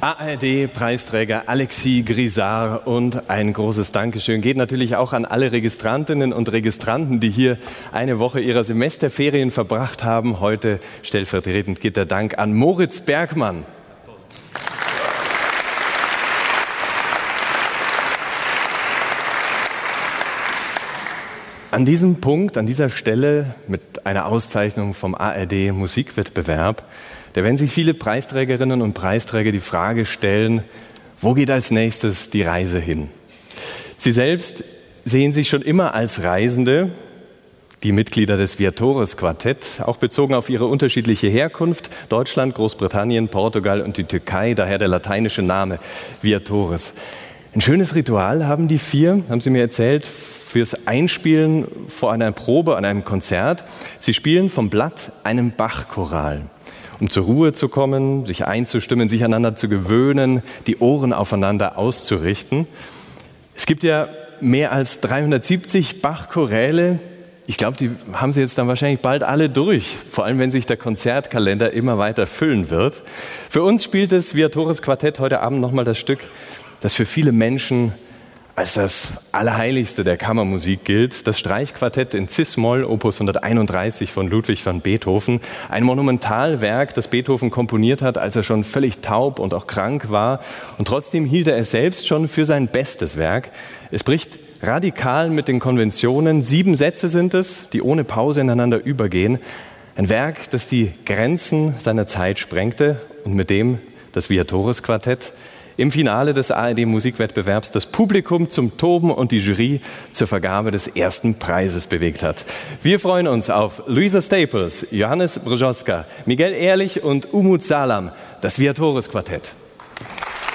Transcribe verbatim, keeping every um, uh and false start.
A R D-Preisträger Alexis Grisard und ein großes Dankeschön geht natürlich auch an alle Registrantinnen und Registranten, die hier eine Woche ihrer Semesterferien verbracht haben. Heute stellvertretend geht der Dank an Moritz Bergmann. An diesem Punkt, an dieser Stelle mit einer Auszeichnung vom A R D-Musikwettbewerb, da werden sich viele Preisträgerinnen und Preisträger die Frage stellen, wo geht als nächstes die Reise hin? Sie selbst sehen sich schon immer als Reisende, die Mitglieder des Viatores-Quartett, auch bezogen auf ihre unterschiedliche Herkunft, Deutschland, Großbritannien, Portugal und die Türkei, daher der lateinische Name Viatores. Ein schönes Ritual haben die vier, haben sie mir erzählt, fürs Einspielen vor einer Probe an einem Konzert. Sie spielen vom Blatt einen Bach-Choral, um zur Ruhe zu kommen, sich einzustimmen, sich aneinander zu gewöhnen, die Ohren aufeinander auszurichten. Es gibt ja mehr als dreihundertsiebzig Bach-Choräle. Ich glaube, die haben Sie jetzt dann wahrscheinlich bald alle durch, vor allem wenn sich der Konzertkalender immer weiter füllen wird. Für uns spielt das Viatores-Quartett heute Abend nochmal das Stück, das für viele Menschen als das Allerheiligste der Kammermusik gilt, das Streichquartett in Cis-Moll, Opus hunderteinunddreißig von Ludwig van Beethoven. Ein Monumentalwerk, das Beethoven komponiert hat, als er schon völlig taub und auch krank war. Und trotzdem hielt er es selbst schon für sein bestes Werk. Es bricht radikal mit den Konventionen. Sieben Sätze sind es, die ohne Pause ineinander übergehen. Ein Werk, das die Grenzen seiner Zeit sprengte und mit dem das Viatores-Quartett im Finale des A R D-Musikwettbewerbs das Publikum zum Toben und die Jury zur Vergabe des ersten Preises bewegt hat. Wir freuen uns auf Luisa Staples, Johannes Brzoska, Miguel Ehrlich und Umut Salam, das Viatores-Quartett.